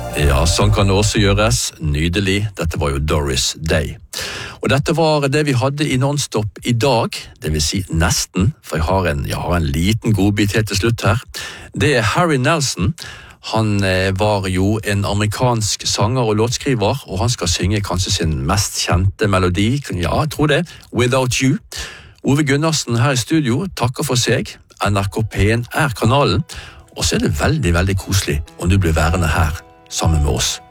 Ja, sånn kan det også gjøres. Nydelig. Dette var jo Doris Day. Og dette var det vi hadde i Nonstop i dag, det vil si nesten, for jeg har en liten godbit helt til slutt her. Det er Harry Nelson. Han var jo en amerikansk sanger og låtskriver, og han skal synge kanskje sin mest kjente melodi, ja, jeg tror det, Without You. Ove Gunnarsen her i studio takker for seg. NRK P1 er kanalen, og så er det veldig, veldig koselig om du blir værende her sammen med oss.